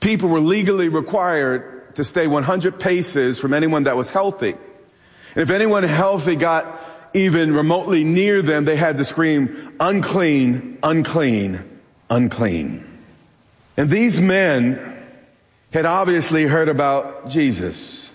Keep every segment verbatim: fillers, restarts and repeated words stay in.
people were legally required to stay one hundred paces from anyone that was healthy. And if anyone healthy got even remotely near them, they had to scream, unclean, unclean, unclean. And these men had obviously heard about Jesus.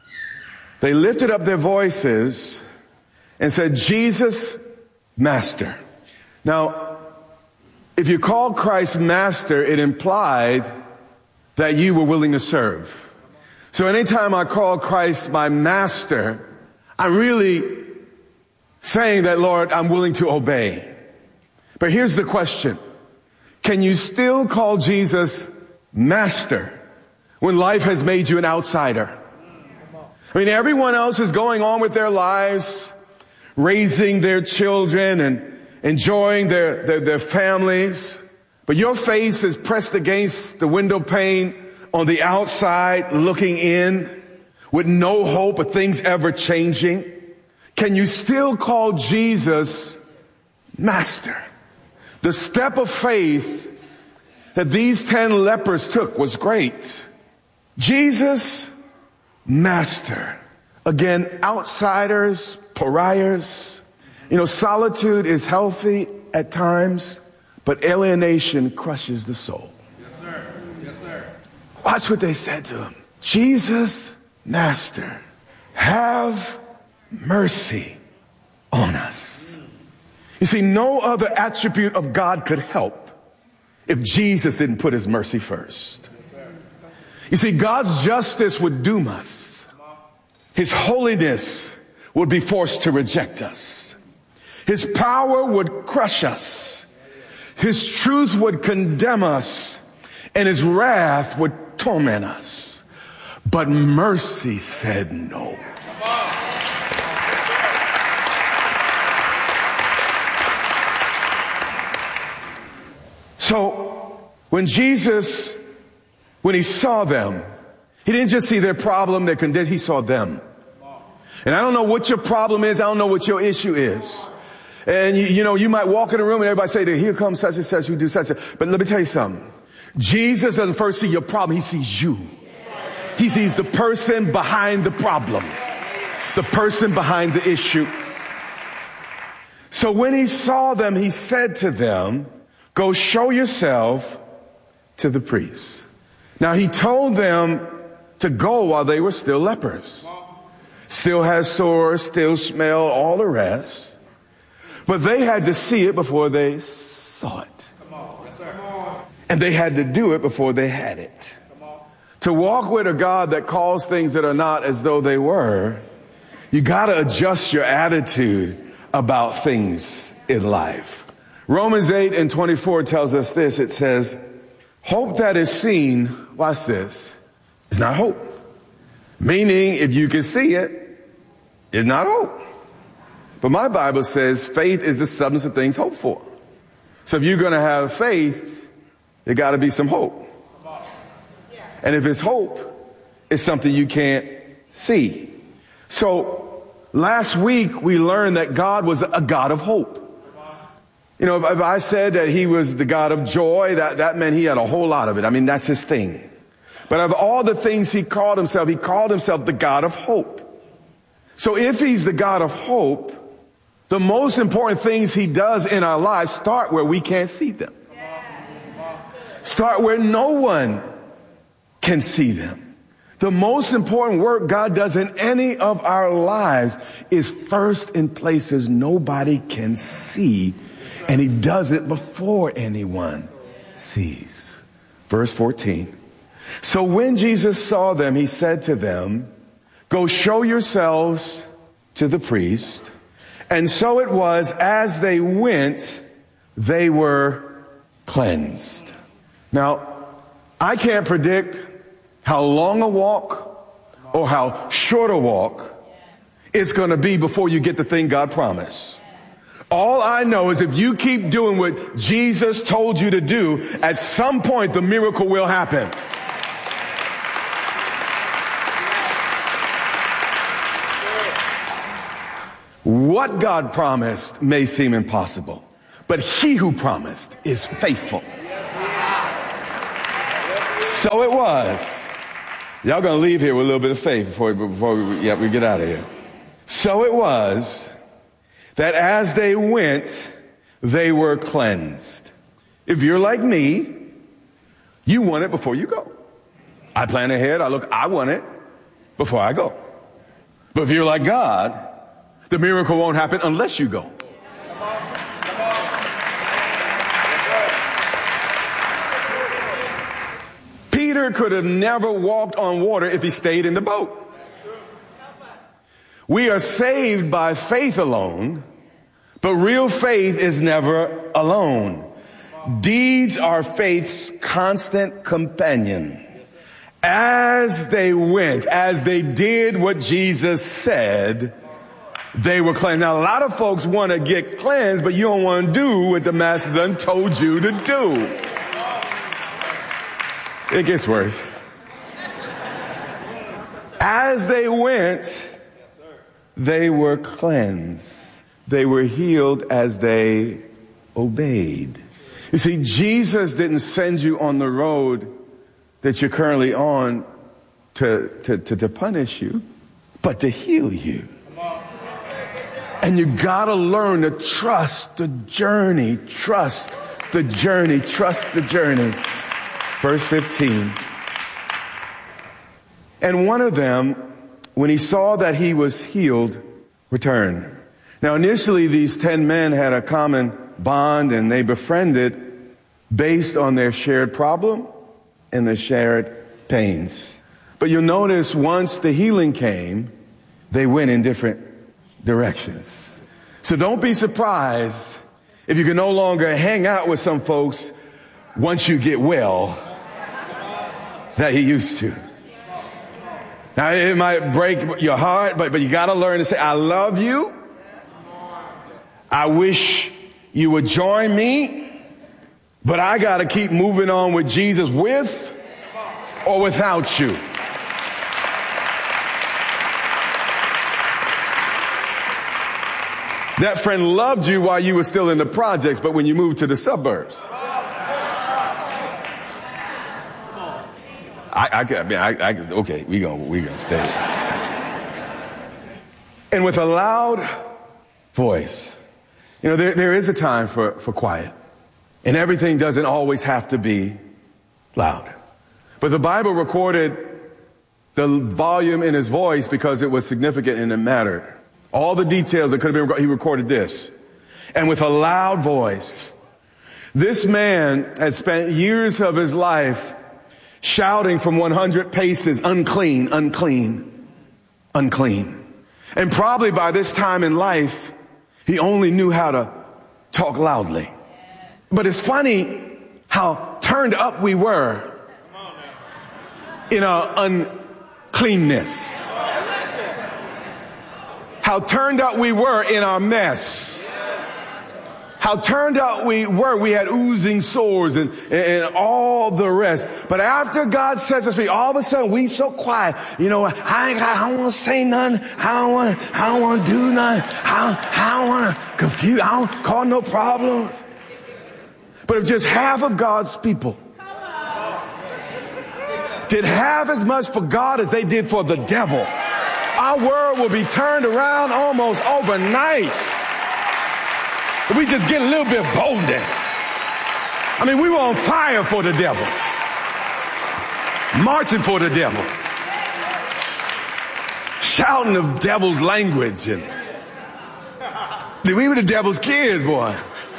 They lifted up their voices and said, Jesus, Master. Now, if you call Christ Master, it implied that you were willing to serve. So anytime I call Christ my Master, I'm really saying that, Lord, I'm willing to obey. But here's the question. Can you still call Jesus Master when life has made you an outsider? I mean, everyone else is going on with their lives, raising their children and enjoying their, their, their families. But your face is pressed against the window pane on the outside, looking in with no hope of things ever changing. Can you still call Jesus Master? The step of faith that these ten lepers took was great. Jesus, Master. Again, outsiders, pariahs. You know, solitude is healthy at times, but alienation crushes the soul. Yes, sir. Yes, sir. Watch what they said to him. Jesus, Master, have mercy on us. You see, no other attribute of God could help if Jesus didn't put his mercy first. You see, God's justice would doom us. His holiness would be forced to reject us. His power would crush us. His truth would condemn us. And his wrath would torment us. But mercy said no. So when Jesus, when he saw them, he didn't just see their problem, their condition, he saw them. And I don't know what your problem is. I don't know what your issue is. And you, you know, you might walk in a room and everybody say, here comes such and such, who do such and such. But let me tell you something. Jesus doesn't first see your problem. He sees you. He sees the person behind the problem, the person behind the issue. So when he saw them, he said to them, go show yourself to the priest. Now he told them to go while they were still lepers. Still has sores, still smell, all the rest. But they had to see it before they saw it. Come on. Yes, sir. And they had to do it before they had it. Come on. To walk with a God that calls things that are not as though they were, you got to adjust your attitude about things in life. Romans eight and twenty-four tells us this. It says, hope that is seen, watch this, is not hope. Meaning, if you can see it, it's not hope. But my Bible says faith is the substance of things hoped for. So if you're going to have faith, there got to be some hope. And if it's hope, it's something you can't see. So last week we learned that God was a God of hope. You know, if, if I said that he was the God of joy, that, that meant he had a whole lot of it. I mean, that's his thing. But of all the things he called himself, he called himself the God of hope. So if he's the God of hope, the most important things he does in our lives start where we can't see them. Start where no one can see them. The most important work God does in any of our lives is first in places nobody can see, and he does it before anyone sees. Verse fourteen. So when Jesus saw them, he said to them, go show yourselves to the priest. And so it was, as they went, they were cleansed. Now, I can't predict how long a walk or how short a walk it's going to be before you get the thing God promised. All I know is if you keep doing what Jesus told you to do, at some point the miracle will happen. What God promised may seem impossible, but he who promised is faithful. So it was. Y'all gonna leave here with a little bit of faith before, before we, yeah, we get out of here. So it was that as they went, they were cleansed. If you're like me, you want it before you go. I plan ahead. I look, I want it before I go. But if you're like God, the miracle won't happen unless you go. Peter could have never walked on water if he stayed in the boat. We are saved by faith alone, but real faith is never alone. Deeds are faith's constant companion. As they went, as they did what Jesus said, they were cleansed. Now, a lot of folks want to get cleansed, but you don't want to do what the master done told you to do. It gets worse. As they went, they were cleansed. They were healed as they obeyed. You see, Jesus didn't send you on the road that you're currently on to, to, to, to punish you, but to heal you. And you gotta learn to trust the journey, trust the journey, trust the journey. Verse fifteen. And one of them, when he saw that he was healed, returned. Now initially these ten men had a common bond and they befriended based on their shared problem and their shared pains. But you'll notice once the healing came, they went in different directions. So don't be surprised if you can no longer hang out with some folks once you get well that he used to. Now it might break your heart, but, but you got to learn to say, I love you. I wish you would join me, but I got to keep moving on with Jesus with or without you. That friend loved you while you were still in the projects, but when you moved to the suburbs. I, I, I mean, I, I okay, we gonna, we gonna stay. And with a loud voice, you know, there, there is a time for, for quiet. And everything doesn't always have to be loud. But the Bible recorded the volume in his voice because it was significant and it mattered. All the details that could have been, he recorded this. And with a loud voice, this man had spent years of his life shouting from one hundred paces, unclean, unclean, unclean. And probably by this time in life, he only knew how to talk loudly. But it's funny how turned up we were in our uncleanness. How turned up we were in our mess. How turned out we were. We had oozing sores and, and all the rest. But after God sets us free, all of a sudden we so quiet. You know, I ain't got, I don't want to say nothing. I don't want to, I don't want to do nothing. I, I don't want to confuse. I don't cause no problems. But if just half of God's people did half as much for God as they did for the devil, our world will be turned around almost overnight. If we just get a little bit of boldness. I mean, we were on fire for the devil. Marching for the devil. Shouting the devil's language. And we were the devil's kids, boy.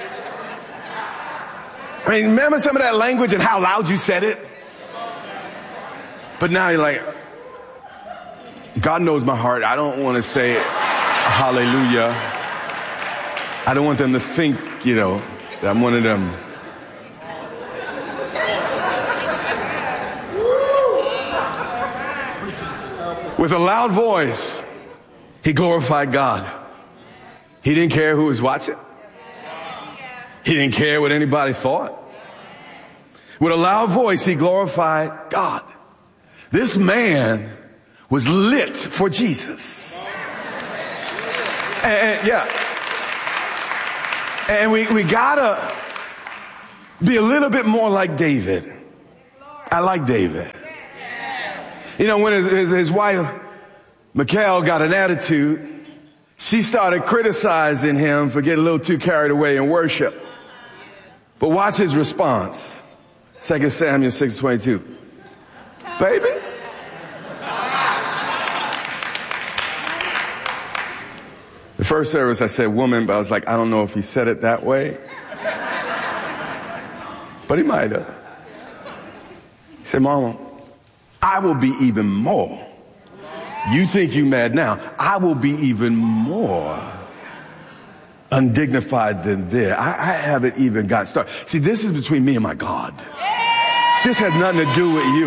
I mean, remember some of that language and how loud you said it? But now you're like, God knows my heart. I don't want to say hallelujah. I don't want them to think, you know, that I'm one of them. With a loud voice, he glorified God. He didn't care who was watching. He didn't care what anybody thought. With a loud voice, he glorified God. This man was lit for Jesus. And, and yeah. And we, we gotta be a little bit more like David. I like David. You know, when his, his, his wife, Michal, got an attitude, she started criticizing him for getting a little too carried away in worship. But watch his response. Second Samuel six twenty-two. Baby? The first service I said woman, but I was like, I don't know if he said it that way. But he might have. He said, Mama, I will be even more. You think you mad now. I will be even more undignified than this. I, I haven't even got started. See, this is between me and my God. This has nothing to do with you.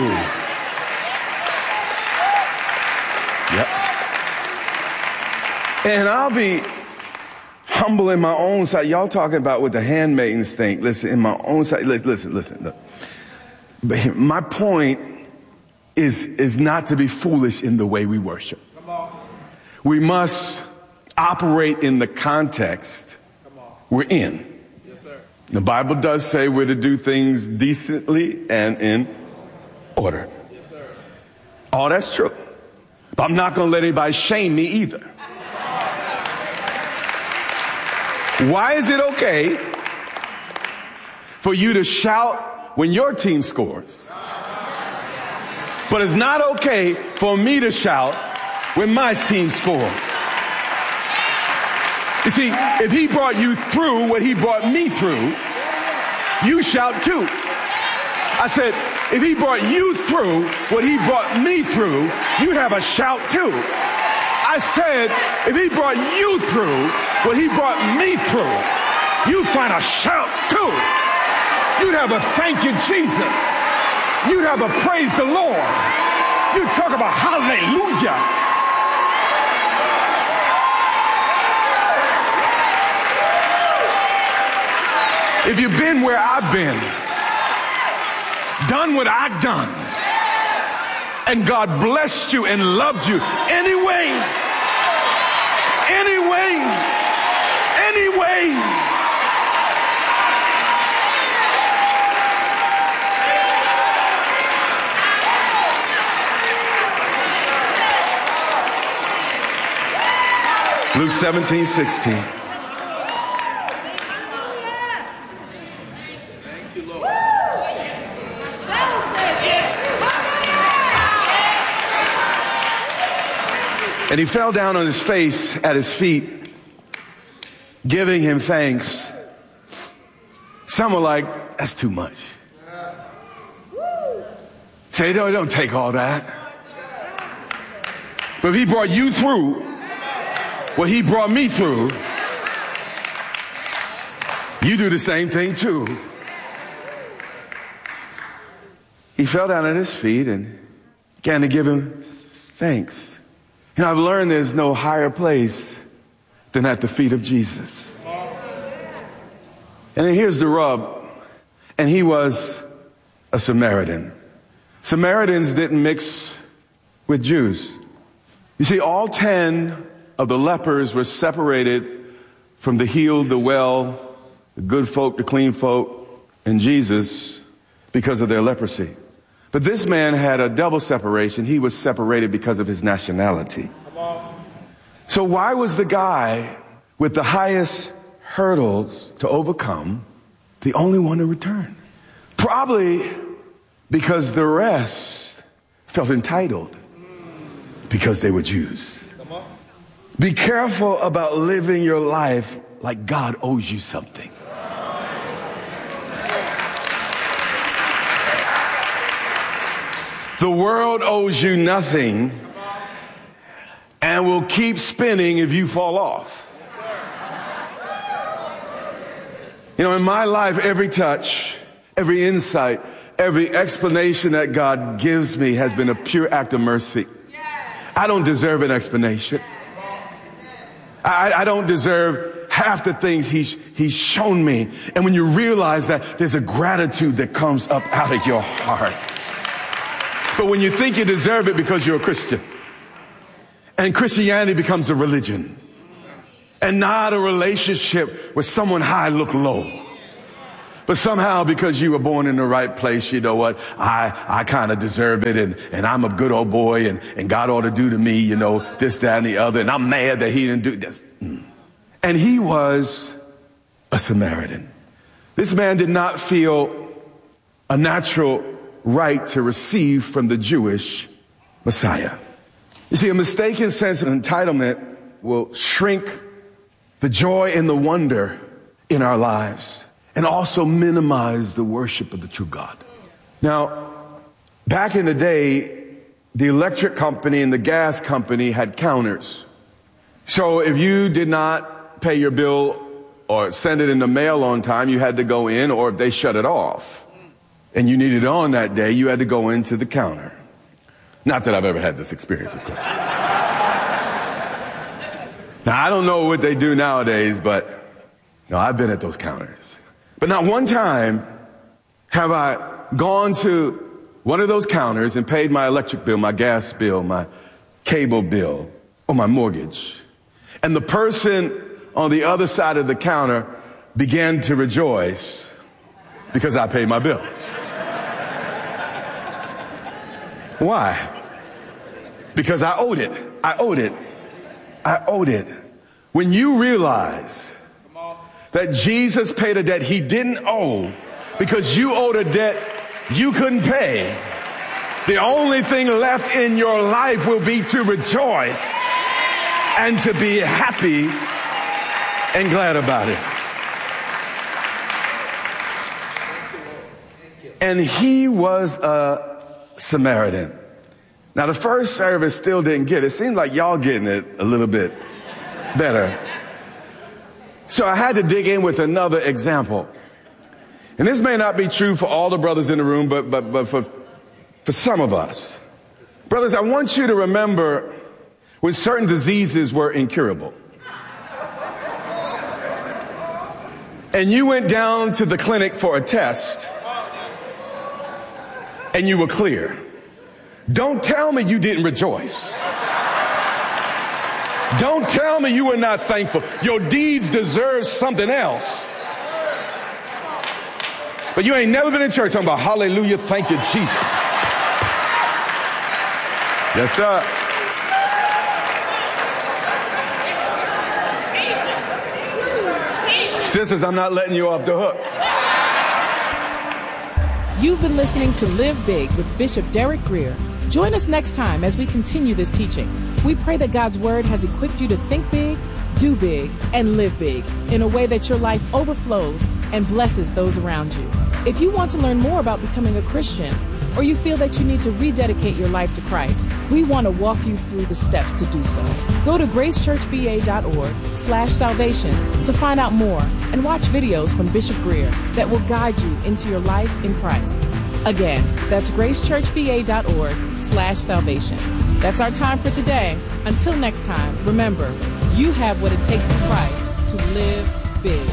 Yep. And I'll be humble in my own sight. Y'all talking about what the handmaidens think. Listen, in my own sight. Listen, listen, listen. Look. But my point is, is not to be foolish in the way we worship. Come on. We must operate in the context Come on. We're in. Yes, sir. The Bible does say we're to do things decently and in order. Yes, sir. All that's true. But I'm not going to let anybody shame me either. Why is it okay for you to shout when your team scores? But it's not okay for me to shout when my team scores. You see, if he brought you through what he brought me through, you shout too. I said, if he brought you through what he brought me through, you'd have a shout too. I said, if he brought you through what he brought me through, you'd find a shout too. You'd have a thank you, Jesus. You'd have a praise the Lord. You'd talk about hallelujah. If you've been where I've been, done what I've done, and God blessed you and loved you anyway, anyway, anyway, Luke seventeen, sixteen. Thank you, Lord. And he fell down on his face at his feet, giving him thanks. Some were like, that's too much. Say, don't, don't take all that. But if he brought you through what he brought me through, you do the same thing too. He fell down at his feet and began to give him thanks. And I've learned there's no higher place than at the feet of Jesus. And then here's the rub. And he was a Samaritan. Samaritans didn't mix with Jews. You see, all ten of the lepers were separated from the healed, the well, the good folk, the clean folk, and Jesus because of their leprosy. But this man had a double separation. He was separated because of his nationality. So why was the guy with the highest hurdles to overcome the only one to return? Probably because the rest felt entitled because they were Jews. Be careful about living your life like God owes you something. The world owes you nothing and will keep spinning if you fall off. You know, in my life, every touch, every insight, every explanation that God gives me has been a pure act of mercy. I don't deserve an explanation. I, I don't deserve half the things he's, he's shown me. And when you realize that, there's a gratitude that comes up out of your heart. But when you think you deserve it because you're a Christian, and Christianity becomes a religion and not a relationship where someone high look low. But somehow, because you were born in the right place, you know what? I, I kind of deserve it, and, and I'm a good old boy, and, and God ought to do to me, you know, this, that, and the other, and I'm mad that he didn't do this. And he was a Samaritan. This man did not feel a natural right to receive from the Jewish Messiah. You see, a mistaken sense of entitlement will shrink the joy and the wonder in our lives, and also minimize the worship of the true God. Now, back in the day, the electric company and the gas company had counters. So if you did not pay your bill or send it in the mail on time, you had to go in, or if they shut it off and you needed it on that day, you had to go into the counter. Not that I've ever had this experience, of course. Now, I don't know what they do nowadays, but no, I've been at those counters. But not one time have I gone to one of those counters and paid my electric bill, my gas bill, my cable bill, or my mortgage. And the person on the other side of the counter began to rejoice because I paid my bill. Why? Because I owed it. I owed it. I owed it. When you realize that Jesus paid a debt he didn't owe because you owed a debt you couldn't pay, the only thing left in your life will be to rejoice and to be happy and glad about it. And he was a Samaritan. Now, the first service still didn't get it. It seems like y'all getting it a little bit better. So I had to dig in with another example. And this may not be true for all the brothers in the room, but, but, but for, for some of us. Brothers, I want you to remember when certain diseases were incurable. And you went down to the clinic for a test, and you were clear. Don't tell me you didn't rejoice. Don't tell me you were not thankful. Your deeds deserve something else. But you ain't never been in church talking about hallelujah, thank you, Jesus. Yes, sir. Sisters, I'm not letting you off the hook. You've been listening to Live Big with Bishop Derek Grier. Join us next time as we continue this teaching. We pray that God's Word has equipped you to think big, do big, and live big in a way that your life overflows and blesses those around you. If you want to learn more about becoming a Christian, or you feel that you need to rededicate your life to Christ, we want to walk you through the steps to do so. Go to gracechurchva.org slash salvation to find out more and watch videos from Bishop Grier that will guide you into your life in Christ. Again, that's gracechurchva.org slash salvation. That's our time for today. Until next time, remember, you have what it takes in Christ to live big.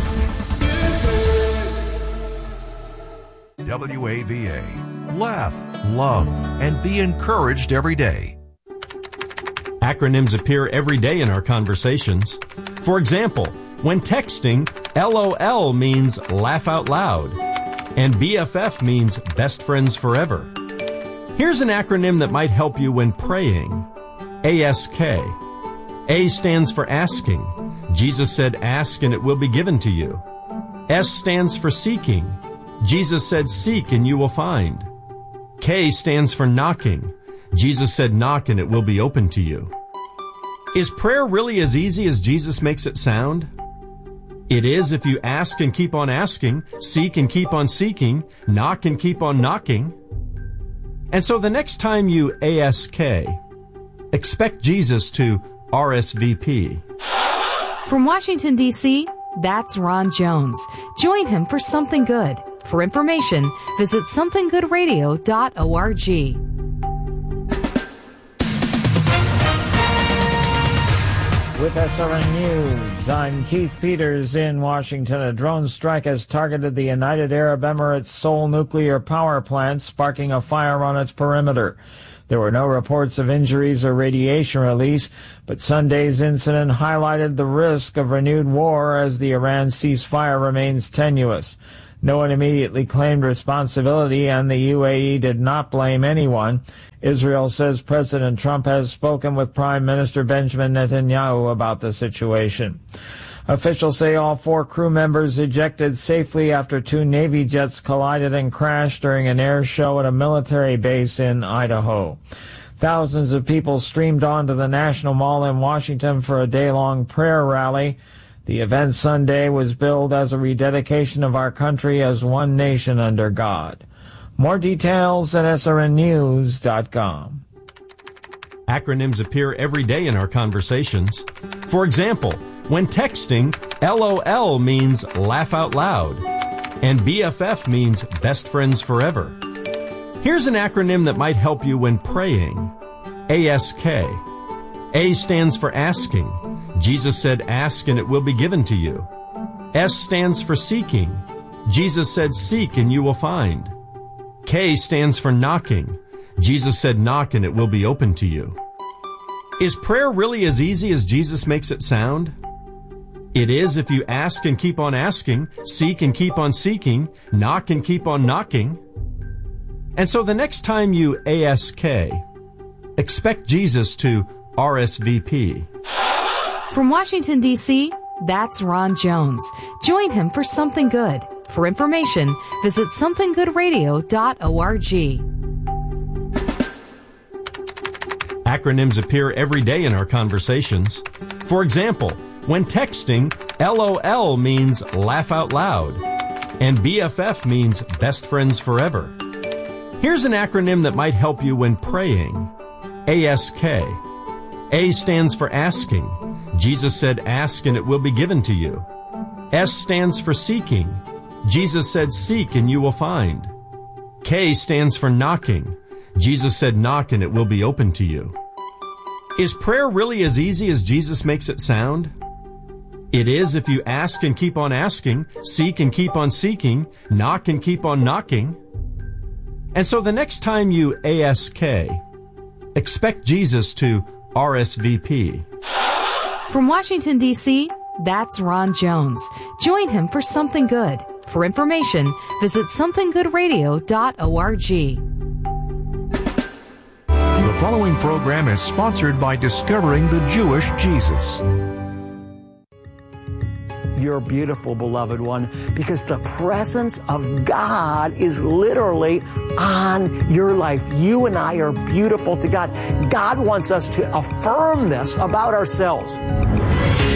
W A V A. Laugh, love, and be encouraged every day. Acronyms appear every day in our conversations. For example, when texting, L O L means laugh out loud, and B F F means best friends forever. Here's an acronym that might help you when praying. A S K. A stands for asking. Jesus said, ask and it will be given to you. S stands for seeking. Jesus said, seek and you will find. K stands for knocking. Jesus said, knock and it will be open to you. Is prayer really as easy as Jesus makes it sound? It is if you ask and keep on asking, seek and keep on seeking, knock and keep on knocking. And so the next time you A S K, expect Jesus to R S V P. From Washington, D C, that's Ron Jones. Join him for Something Good. For information, visit something good radio dot org. With S R N News, I'm Keith Peters in Washington. A drone strike has targeted the United Arab Emirates Seoul nuclear power plant, sparking a fire on its perimeter. There were no reports of injuries or radiation release, but Sunday's incident highlighted the risk of renewed war as the Iran ceasefire remains tenuous. No one immediately claimed responsibility, and the U A E did not blame anyone. Israel says President Trump has spoken with Prime Minister Benjamin Netanyahu about the situation. Officials say all four crew members ejected safely after two Navy jets collided and crashed during an air show at a military base in Idaho. Thousands of people streamed onto the National Mall in Washington for a day-long prayer rally. The event Sunday was billed as a rededication of our country as one nation under God. More details at S R N news dot com. Acronyms appear every day in our conversations. For example, when texting, L O L means laugh out loud, and B F F means best friends forever. Here's an acronym that might help you when praying. A S K. A stands for asking. Jesus said, ask and it will be given to you. S stands for seeking. Jesus said, seek and you will find. K stands for knocking. Jesus said, knock and it will be open to you. Is prayer really as easy as Jesus makes it sound? It is if you ask and keep on asking, seek and keep on seeking, knock and keep on knocking. And so the next time you A S K, expect Jesus to R S V P. From Washington, D C, that's Ron Jones. Join him for Something Good. For information, visit something good radio dot org. Acronyms appear every day in our conversations. For example, when texting, L O L means laugh out loud, and B F F means best friends forever. Here's an acronym that might help you when praying. A S K. A stands for asking. Jesus said, ask and it will be given to you. S stands for seeking. Jesus said, seek and you will find. K stands for knocking. Jesus said, knock and it will be open to you. Is prayer really as easy as Jesus makes it sound? It is if you ask and keep on asking, seek and keep on seeking, knock and keep on knocking. And so the next time you A S K, expect Jesus to R S V P. From Washington, D C, that's Ron Jones. Join him for Something Good. For information, visit something good radio dot org. The following program is sponsored by Discovering the Jewish Jesus. You're beautiful, beloved one, because the presence of God is literally on your life. You and I are beautiful to God. God wants us to affirm this about ourselves.